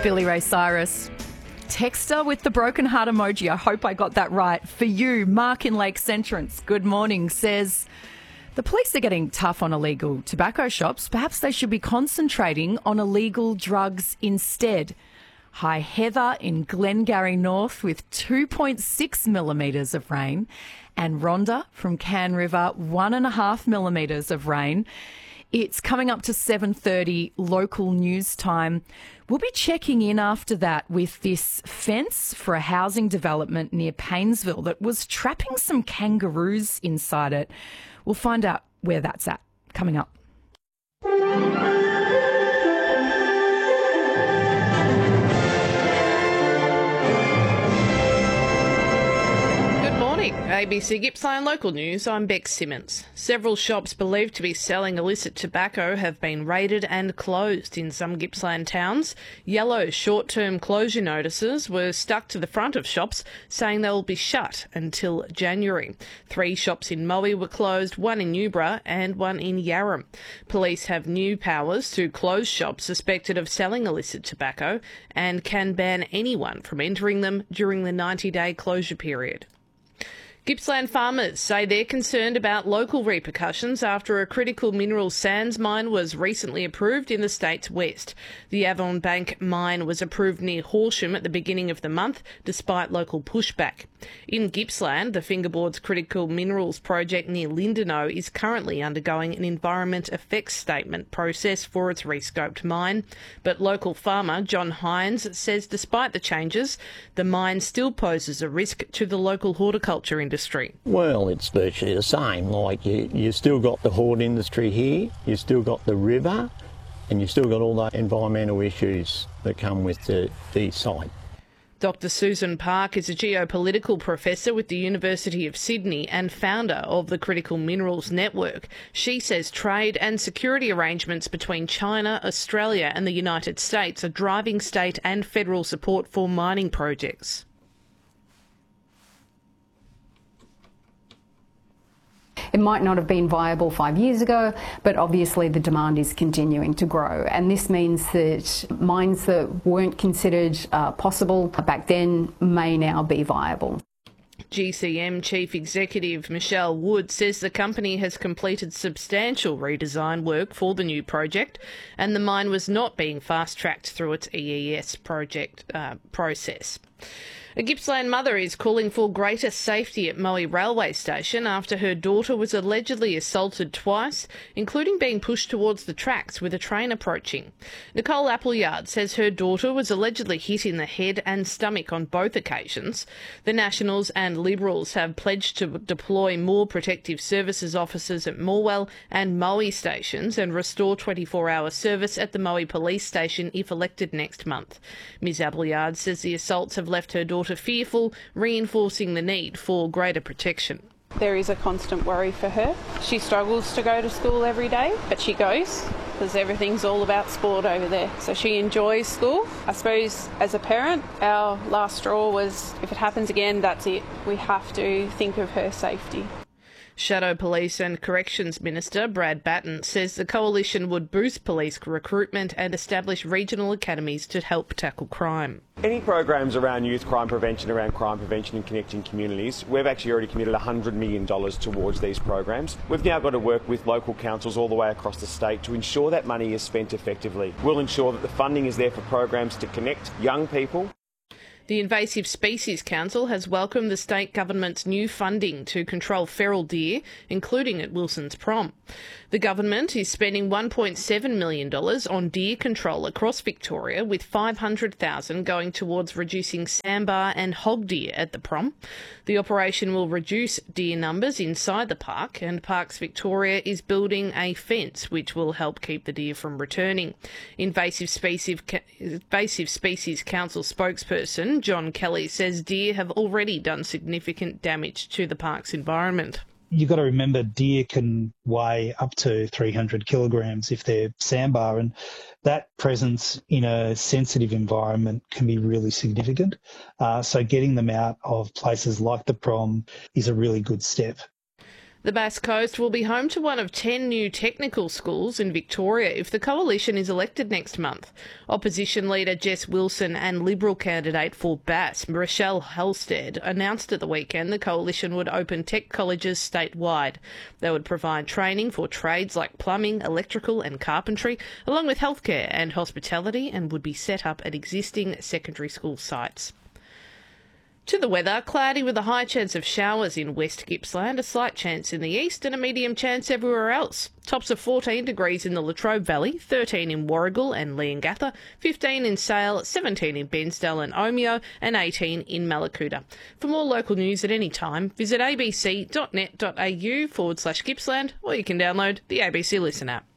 Billy Ray Cyrus. Texter with the broken heart emoji. I hope I got that right. For you, Mark in Lakes Entrance, good morning, says, the police are getting tough on illegal tobacco shops. Perhaps they should be concentrating on illegal drugs instead. Hi Heather in Glengarry North with 2.6 millimetres of rain. And Rhonda from Can River, 1.5 millimetres of rain. It's coming up to 7:30 local news time. We'll be checking in after that with this fence for a housing development near Paynesville that was trapping some kangaroos inside it. We'll find out where that's at coming up. ABC Gippsland Local News, I'm Bex Simmons. Several shops believed to be selling illicit tobacco have been raided and closed in some Gippsland towns. Yellow short-term closure notices were stuck to the front of shops saying they will be shut until January. 3 shops in Moe were closed, 1 in Newborough and 1 in Yarram. Police have new powers to close shops suspected of selling illicit tobacco and can ban anyone from entering them during the 90-day closure period. Gippsland farmers say they're concerned about local repercussions after a critical minerals sands mine was recently approved in the state's west. The Avon Bank mine was approved near Horsham at the beginning of the month, despite local pushback. In Gippsland, the Fingerboards Critical Minerals project near Lindenow is currently undergoing an environment effects statement process for its rescoped mine. But local farmer John Hines says despite the changes, the mine still poses a risk to the local horticulture industry. Well, it's virtually the same. Like you still got the hort industry here, you still got the river, and you still got all the environmental issues that come with the site. Dr. Susan Park is a geopolitical professor with the University of Sydney and founder of the Critical Minerals Network. She says trade and security arrangements between China, Australia and the United States are driving state and federal support for mining projects. It might not have been viable 5 years ago, but obviously the demand is continuing to grow. And this means that mines that weren't considered possible back then may now be viable. GCM Chief Executive Michelle Wood says the company has completed substantial redesign work for the new project and the mine was not being fast-tracked through its EES project process. A Gippsland mother is calling for greater safety at Moe Railway Station after her daughter was allegedly assaulted twice, including being pushed towards the tracks with a train approaching. Nicole Appleyard says her daughter was allegedly hit in the head and stomach on both occasions. The Nationals and Liberals have pledged to deploy more protective services officers at Morwell and Moe stations and restore 24-hour service at the Moe Police Station if elected next month. Ms Appleyard says the assaults have left her daughter fearful, reinforcing the need for greater protection. There is a constant worry for her. She struggles to go to school every day, but she goes because everything's all about sport over there. So she enjoys school. I suppose as a parent, our last straw was if it happens again, that's it. We have to think of her safety. Shadow Police and Corrections Minister Brad Batten says the coalition would boost police recruitment and establish regional academies to help tackle crime. Any programs around youth crime prevention and connecting communities, we've actually already committed $100 million towards these programs. We've now got to work with local councils all the way across the state to ensure that money is spent effectively. We'll ensure that the funding is there for programs to connect young people. The Invasive Species Council has welcomed the state government's new funding to control feral deer, including at Wilson's Prom. The government is spending $1.7 million on deer control across Victoria, with $500,000 going towards reducing sambar and hog deer at the Prom. The operation will reduce deer numbers inside the park, and Parks Victoria is building a fence which will help keep the deer from returning. Invasive Species Council spokesperson John Kelly says deer have already done significant damage to the park's environment. You've got to remember deer can weigh up to 300 kilograms if they're sambar, and that presence in a sensitive environment can be really significant. So getting them out of places like the Prom is a really good step. The Bass Coast will be home to one of 10 new technical schools in Victoria if the Coalition is elected next month. Opposition leader Jess Wilson and Liberal candidate for Bass, Rochelle Halstead, announced at the weekend the Coalition would open tech colleges statewide. They would provide training for trades like plumbing, electrical and carpentry, along with healthcare and hospitality, and would be set up at existing secondary school sites. To the weather, cloudy with a high chance of showers in West Gippsland, a slight chance in the east and a medium chance everywhere else. Tops of 14 degrees in the Latrobe Valley, 13 in Warragul and Leongatha, 15 in Sale, 17 in Bensdale and Omeo and 18 in Mallacoota. For more local news at any time, visit abc.net.au/Gippsland or you can download the ABC Listen app.